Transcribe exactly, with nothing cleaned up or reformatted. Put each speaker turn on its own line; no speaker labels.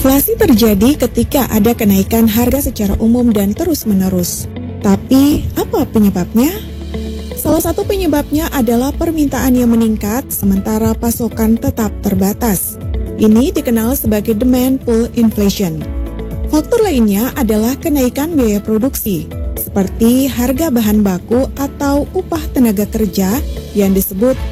Inflasi terjadi ketika ada kenaikan harga secara umum dan terus-menerus. Tapi, apa penyebabnya? Salah satu penyebabnya adalah permintaan yang meningkat sementara pasokan tetap terbatas. Ini dikenal sebagai demand pull inflation. Faktor lainnya adalah kenaikan biaya produksi, seperti harga bahan baku atau upah tenaga kerja yang disebut